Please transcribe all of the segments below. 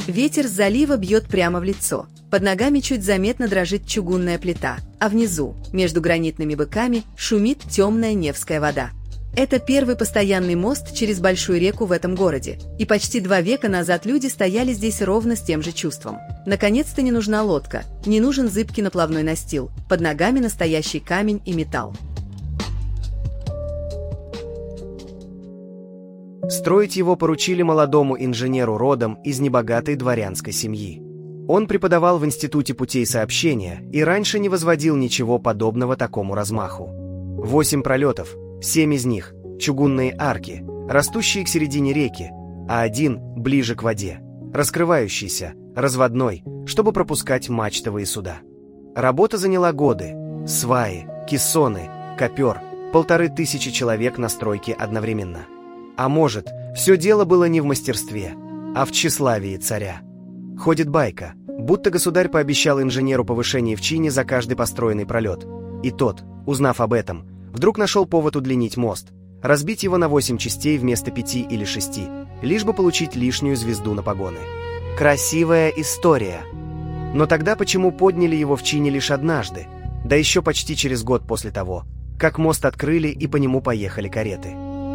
Ветер с залива бьет прямо в лицо. Под ногами чуть заметно дрожит чугунная плита, а внизу, между гранитными быками, шумит темная Невская вода. Это первый постоянный мост через большую реку в этом городе, и почти 2 века назад люди стояли здесь ровно с тем же чувством. Наконец-то не нужна лодка, не нужен зыбкий наплавной настил, под ногами настоящий камень и металл. Строить его поручили молодому инженеру родом из небогатой дворянской семьи. Он преподавал в Институте путей сообщения и раньше не возводил ничего подобного такому размаху. 8 пролетов, 7 из них – чугунные арки, растущие к середине реки, а один – ближе к воде, раскрывающийся, разводной, чтобы пропускать мачтовые суда. Работа заняла годы. Сваи, кессоны, копер, 1500 человек на стройке одновременно. А может, все дело было не в мастерстве, а в тщеславии царя. Ходит байка, будто государь пообещал инженеру повышение в чине за каждый построенный пролет. И тот, узнав об этом, вдруг нашел повод удлинить мост, разбить его на 8 частей вместо 5 или 6, лишь бы получить лишнюю звезду на погоны. Красивая история. Но тогда почему подняли его в чине лишь однажды, да еще почти через год после того, как мост открыли и по нему поехали кареты?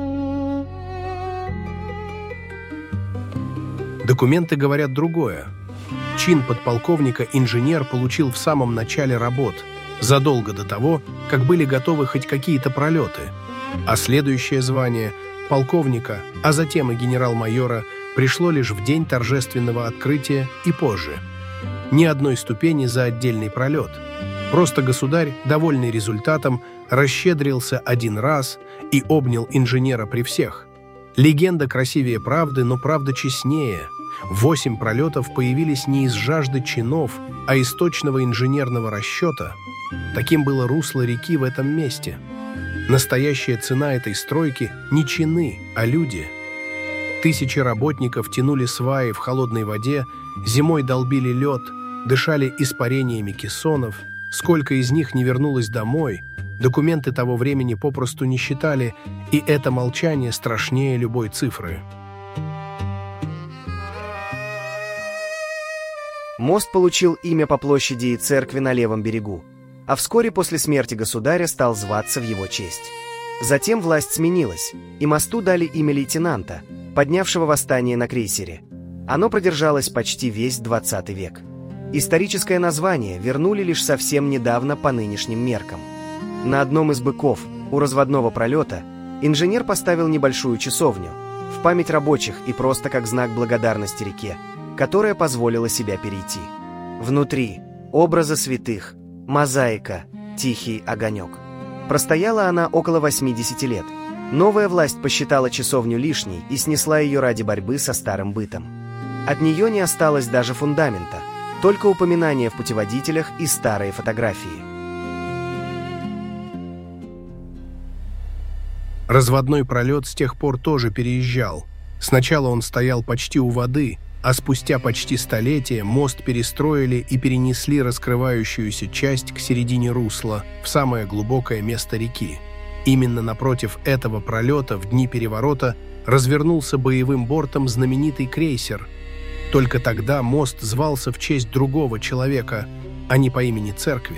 Документы говорят другое. Чин подполковника инженер получил в самом начале работ, задолго до того, как были готовы хоть какие-то пролеты. А следующее звание полковника, а затем и генерал-майора пришло лишь в день торжественного открытия и позже. Ни одной ступени за отдельный пролет. Просто государь, довольный результатом, расщедрился один раз и обнял инженера при всех. Легенда красивее правды, но правда честнее. 8 пролетов появились не из жажды чинов, а из точного инженерного расчета. Таким было русло реки в этом месте. Настоящая цена этой стройки не чины, а люди. Тысячи работников тянули сваи в холодной воде, зимой долбили лед, дышали испарениями кессонов. Сколько из них не вернулось домой, документы того времени попросту не считали, и это молчание страшнее любой цифры. Мост получил имя по площади и церкви на левом берегу, а вскоре после смерти государя стал зваться в его честь. Затем власть сменилась, и мосту дали имя лейтенанта, поднявшего восстание на крейсере. Оно продержалось почти весь 20 век. Историческое название вернули лишь совсем недавно по нынешним меркам. На одном из быков, у разводного пролета, инженер поставил небольшую часовню, в память рабочих и просто как знак благодарности реке, которая позволила себя перейти. Внутри образы святых, мозаика, тихий огонек. Простояла она около 80 лет. Новая власть посчитала часовню лишней и снесла ее ради борьбы со старым бытом. От нее не осталось даже фундамента, только упоминания в путеводителях и старые фотографии. Разводной пролет с тех пор тоже переезжал. Сначала он стоял почти у воды, а спустя почти столетие мост перестроили и перенесли раскрывающуюся часть к середине русла, в самое глубокое место реки. Именно напротив этого пролета в дни переворота развернулся боевым бортом знаменитый крейсер. Только тогда мост звался в честь другого человека, а не по имени церкви.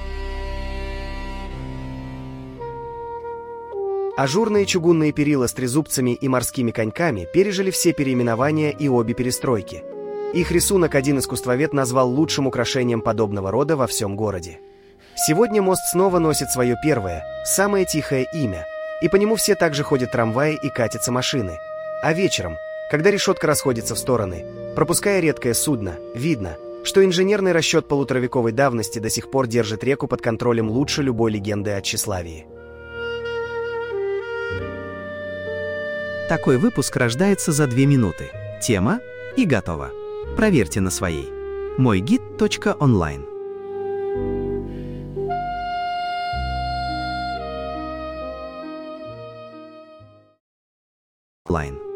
Ажурные чугунные перила с трезубцами и морскими коньками пережили все переименования и обе перестройки. Их рисунок один искусствовед назвал лучшим украшением подобного рода во всем городе. Сегодня мост снова носит свое первое, самое тихое имя, и по нему все также ходят трамваи и катятся машины. А вечером, когда решетка расходится в стороны, пропуская редкое судно, видно, что инженерный расчет полуторавековой давности до сих пор держит реку под контролем лучше любой легенды о тщеславии. Такой выпуск рождается за 2 минуты. Тема и готово. Проверьте на своей. Мойгид.онлайн. Line.